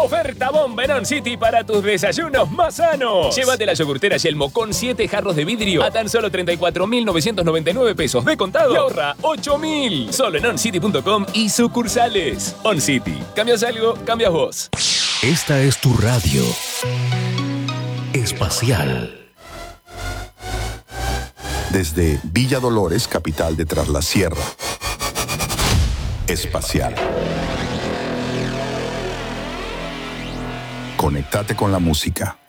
Oferta bomba en On City para tus desayunos más sanos. Llévate la yogurtera Yelmo con 7 jarros de vidrio a tan solo 34.999 pesos de contado y ahorra 8.000. Solo en oncity.com y sucursales. On City. ¿Cambias algo? Cambias vos. Esta es tu radio espacial. Desde Villa Dolores, capital de Tras la Sierra. Espacial. Conéctate con la música.